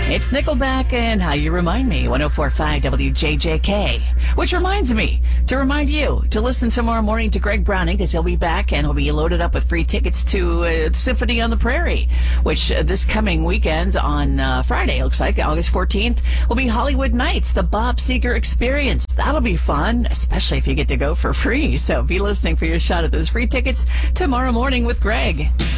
It's Nickelback and How You Remind Me, 104.5 WJJK. Which reminds me to remind you to listen tomorrow morning to Greg Browning, because he'll be back and he'll be loaded up with free tickets to Symphony on the Prairie, which this coming weekend on Friday, looks like August 14th, will be Hollywood Nights, the Bob Seger Experience. That'll be fun, especially if you get to go for free. So be listening for your shot at those free tickets tomorrow morning with Greg.